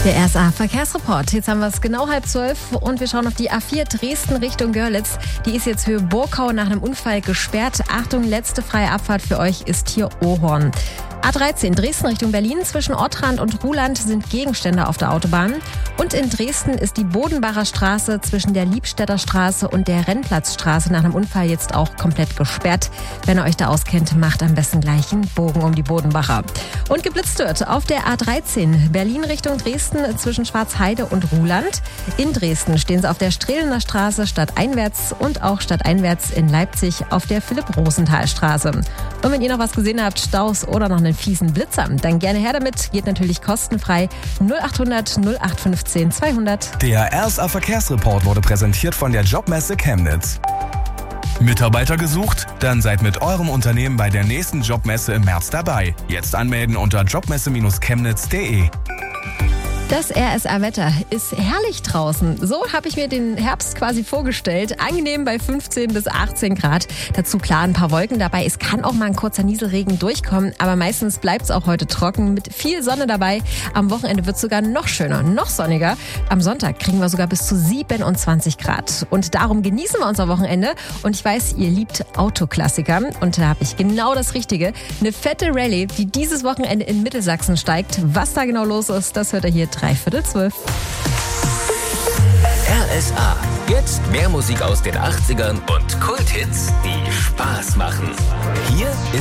Der RSA Verkehrsreport. Jetzt haben wir es genau 11:30 und wir schauen auf die A4 Dresden Richtung Görlitz. Die ist jetzt Höhe Burgau nach einem Unfall gesperrt. Achtung, letzte freie Abfahrt für euch ist hier Ohorn. A13 Dresden Richtung Berlin. Zwischen Ottrand und Ruhland sind Gegenstände auf der Autobahn. Und in Dresden ist die Bodenbacher Straße zwischen der Liebstädter Straße und der Rennplatzstraße nach einem Unfall jetzt auch komplett gesperrt. Wenn ihr euch da auskennt, macht am besten gleich einen Bogen um die Bodenbacher. Und geblitzt wird auf der A13 Berlin Richtung Dresden zwischen Schwarzheide und Ruhland. In Dresden stehen sie auf der Strehlener Straße stadteinwärts und auch stadteinwärts in Leipzig auf der Philipp-Rosenthal-Straße. Und wenn ihr noch was gesehen habt, Staus oder noch einen fiesen Blitzer, dann gerne her damit. Geht natürlich kostenfrei. 0800 0815 200. Der RSA Verkehrsreport wurde präsentiert von der Jobmesse Chemnitz. Mitarbeiter gesucht? Dann seid mit eurem Unternehmen bei der nächsten Jobmesse im März dabei. Jetzt anmelden unter jobmesse-chemnitz.de. Das RSA-Wetter ist herrlich draußen. So habe ich mir den Herbst quasi vorgestellt. Angenehm bei 15 bis 18 Grad. Dazu klar ein paar Wolken dabei. Es kann auch mal ein kurzer Nieselregen durchkommen, aber meistens bleibt es auch heute trocken mit viel Sonne dabei. Am Wochenende wird es sogar noch schöner, noch sonniger. Am Sonntag kriegen wir sogar bis zu 27 Grad. Und darum genießen wir unser Wochenende. Und ich weiß, ihr liebt Autoklassiker. Und da habe ich genau das Richtige. Eine fette Rallye, die dieses Wochenende in Mittelsachsen steigt. Was da genau los ist, das hört ihr hier 11:45. RSA. Jetzt mehr Musik aus den 80ern und Kulthits, die Spaß machen. Hier ist